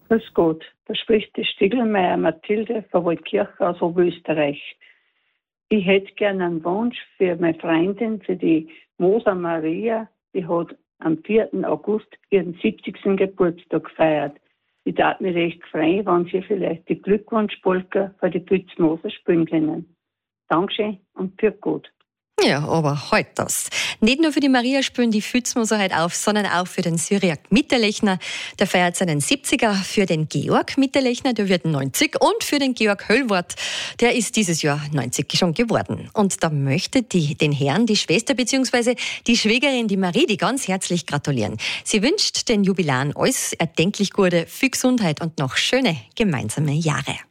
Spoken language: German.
Grüß Gott, da spricht die Stiegelmeier Mathilde von Waldkirch aus Oberösterreich. Ich hätte gerne einen Wunsch für meine Freundin, für die Moser Maria, die hat am 4. August ihren 70. Geburtstag gefeiert. Ich darf mich recht freuen, wenn Sie vielleicht die Glückwunschpolka für die Pütz Moser spielen können. Dankeschön und für gut. Ja, aber halt das. Nicht nur für die Maria spielen die Fützmoser heute auf, sondern auch für den Cyriak Mitterlechner. Der feiert seinen 70er, für den Georg Mitterlechner, der wird 90, und für den Georg Höllwort, der ist dieses Jahr 90 schon geworden. Und da möchte den Herren die Schwester bzw. die Schwägerin, die Marie, die ganz herzlich gratulieren. Sie wünscht den Jubilaren alles erdenklich Gute, viel Gesundheit und noch schöne gemeinsame Jahre.